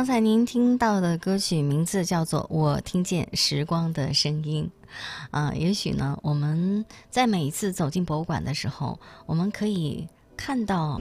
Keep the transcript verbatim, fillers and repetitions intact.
刚才您听到的歌曲名字叫做《我听见时光的声音》。啊，也许呢，我们在每一次走进博物馆的时候，我们可以看到